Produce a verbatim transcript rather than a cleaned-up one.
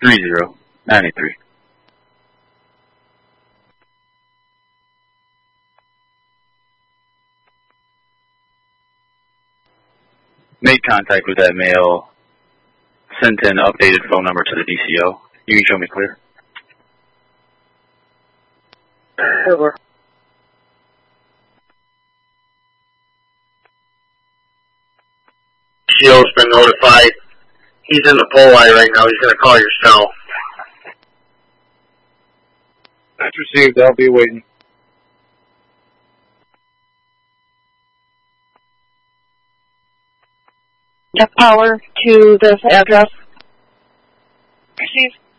three zero nine eight three. Made contact with that male. Sent an updated phone number to the D C O. You can show me clear. Over. D C O's been notified. He's in the pole eye right now. He's going to call your cell. That's received. I'll be waiting. Jet power to this address. Received.